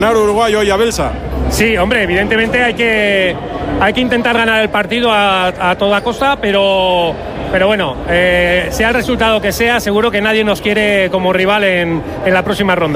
Uruguay hoy a Belsa. Sí, hombre, evidentemente hay que intentar ganar el partido a toda costa, pero bueno, sea el resultado que sea, seguro que nadie nos quiere como rival en la próxima ronda.